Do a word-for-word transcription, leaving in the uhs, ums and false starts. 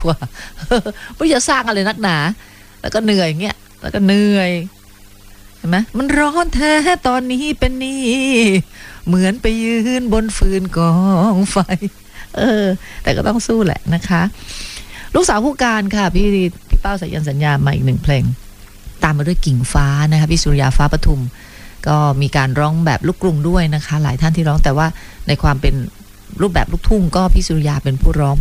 กว่าไม่จะสร้างอะไรนักหนาแล้วก็เหนื่อยเงี้ยแล้วก็เหนื่อยเห็นไหมมันร้อนแท้ตอนนี้เป็นนี่เหมือนไปยืนบนฟืนกองไฟเออแต่ก็ต้องสู้แหละนะคะลูกสาวผู้การค่ะพี่พี่เป้าสายันสัญญามาอีกหนึ่งเพลงตามมาด้วยกิ่งฟ้านะคะพี่สุริยาฟ้าปทุมก็มีการร้องแบบลูกกรุงด้วยนะคะหลายท่านที่ร้องแต่ว่าในความเป็นรูปแบบลูกทุ่งก็พี่สุริยาเป็นผู้ร้อง